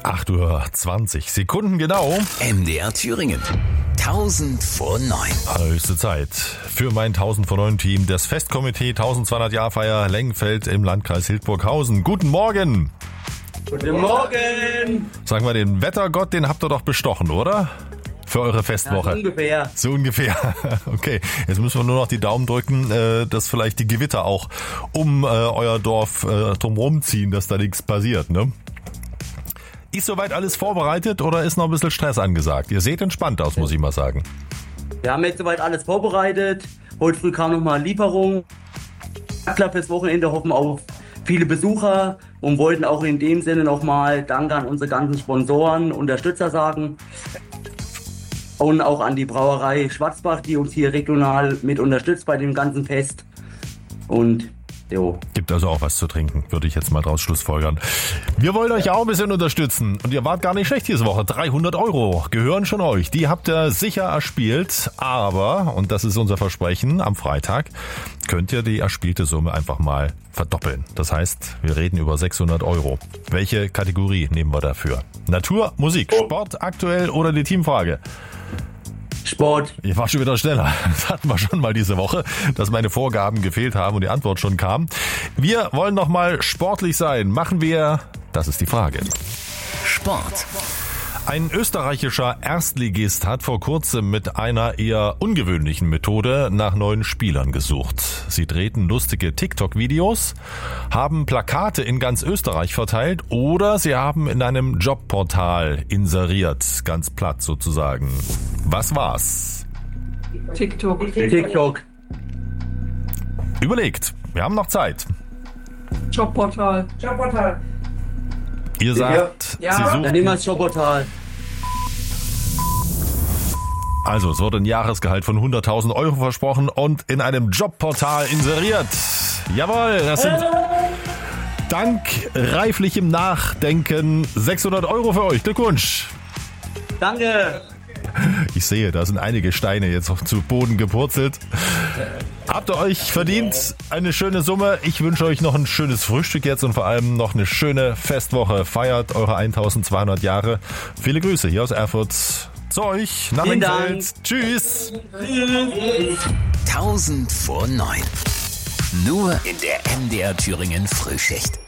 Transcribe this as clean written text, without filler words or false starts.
8:20 genau. MDR Thüringen. 1000 vor 9. Höchste Zeit für mein 1000 vor 9 Team, das Festkomitee 1200-Jahrfeier Lengenfeld im Landkreis Hildburghausen. Guten Morgen! Guten Morgen! Sag mal, den Wettergott, den habt ihr doch bestochen, oder? Für eure Festwoche. Ja, so ungefähr. So ungefähr. Okay, jetzt müssen wir nur noch die Daumen drücken, dass vielleicht die Gewitter auch um euer Dorf drumherum ziehen, dass da nichts passiert, ne? Ist soweit alles vorbereitet oder ist noch ein bisschen Stress angesagt? Ihr seht entspannt aus, muss ich mal sagen. Wir haben jetzt soweit alles vorbereitet. Heute früh kam nochmal eine Lieferung. Klar, fürs Wochenende hoffen auf viele Besucher und wollten auch in dem Sinne nochmal Danke an unsere ganzen Sponsoren, Unterstützer sagen. Und auch an die Brauerei Schwarzbach, die uns hier regional mit unterstützt bei dem ganzen Fest. Und jo. Gibt also auch was zu trinken, würde ich jetzt mal draus schlussfolgern. Wir wollen euch auch ein bisschen unterstützen und ihr wart gar nicht schlecht diese Woche. 300 € gehören schon euch. Die habt ihr sicher erspielt, aber, und das ist unser Versprechen, am Freitag könnt ihr die erspielte Summe einfach mal verdoppeln. Das heißt, wir reden über 600 €. Welche Kategorie nehmen wir dafür? Natur, Musik, Sport, aktuell oder die Teamfrage? Sport. Ich war schon wieder schneller. Das hatten wir schon mal diese Woche, dass meine Vorgaben gefehlt haben und die Antwort schon kam. Wir wollen noch mal sportlich sein. Machen wir? Das ist die Frage. Sport. Ein österreichischer Erstligist hat vor kurzem mit einer eher ungewöhnlichen Methode nach neuen Spielern gesucht. Sie drehten lustige TikTok-Videos, haben Plakate in ganz Österreich verteilt oder sie haben in einem Jobportal inseriert, ganz platt sozusagen. Was war's? TikTok. Überlegt, wir haben noch Zeit. Jobportal. Ihr sagt, Ja. Sie Dann suchen... nehmen wir das Jobportal. Also, es wurde ein Jahresgehalt von 100.000 € versprochen und in einem Jobportal inseriert. Jawohl, das sind dank reiflichem Nachdenken 600 € für euch. Glückwunsch. Danke. Ich sehe, da sind einige Steine jetzt zu Boden gepurzelt. Habt ihr euch verdient? Eine schöne Summe. Ich wünsche euch noch ein schönes Frühstück jetzt und vor allem noch eine schöne Festwoche. Feiert eure 1200 Jahre. Viele Grüße hier aus Erfurt zu euch nach Vielen Lengenfeld. Dank. Tschüss. 1000 vor 9. Nur in der MDR Thüringen Frühschicht.